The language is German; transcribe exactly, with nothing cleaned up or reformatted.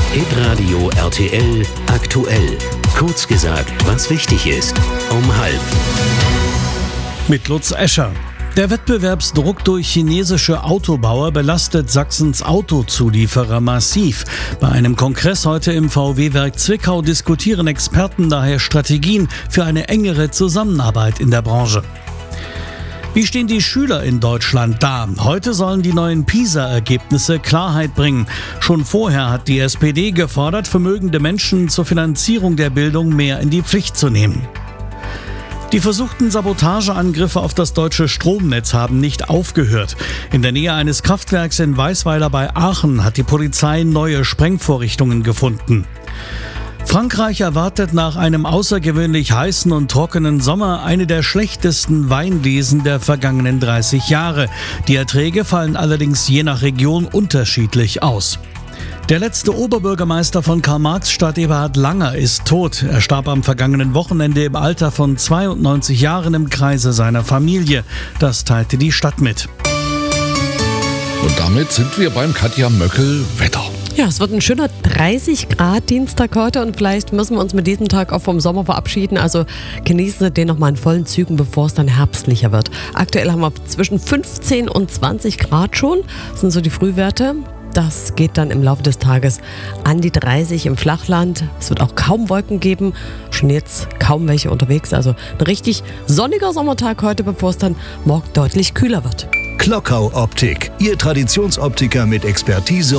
Hitradio R T L aktuell. Kurz gesagt, was wichtig ist. Um halb. Mit Lutz Escher. Der Wettbewerbsdruck durch chinesische Autobauer belastet Sachsens Autozulieferer massiv. Bei einem Kongress heute im V W-Werk Zwickau diskutieren Experten daher Strategien für eine engere Zusammenarbeit in der Branche. Wie stehen die Schüler in Deutschland da? Heute sollen die neuen PISA-Ergebnisse Klarheit bringen. Schon vorher hat die S P D gefordert, vermögende Menschen zur Finanzierung der Bildung mehr in die Pflicht zu nehmen. Die versuchten Sabotageangriffe auf das deutsche Stromnetz haben nicht aufgehört. In der Nähe eines Kraftwerks in Weisweiler bei Aachen hat die Polizei neue Sprengvorrichtungen gefunden. Frankreich erwartet nach einem außergewöhnlich heißen und trockenen Sommer eine der schlechtesten Weinlesen der vergangenen dreißig Jahre. Die Erträge fallen allerdings je nach Region unterschiedlich aus. Der letzte Oberbürgermeister von Karl-Marx-Stadt, Eberhard Langer, ist tot. Er starb am vergangenen Wochenende im Alter von zweiundneunzig Jahren im Kreise seiner Familie. Das teilte die Stadt mit. Und damit sind wir beim Katja Möckel Wetter. Ja, es wird ein schöner dreißig Grad Dienstag heute und vielleicht müssen wir uns mit diesem Tag auch vom Sommer verabschieden. Also genießen Sie den noch mal in vollen Zügen, bevor es dann herbstlicher wird. Aktuell haben wir zwischen fünfzehn und zwanzig Grad schon. Das sind so die Frühwerte. Das geht dann im Laufe des Tages an die dreißig im Flachland. Es wird auch kaum Wolken geben. Schon jetzt kaum welche unterwegs. Also ein richtig sonniger Sommertag heute, bevor es dann morgen deutlich kühler wird. Klockau Optik, Ihr Traditionsoptiker mit Expertise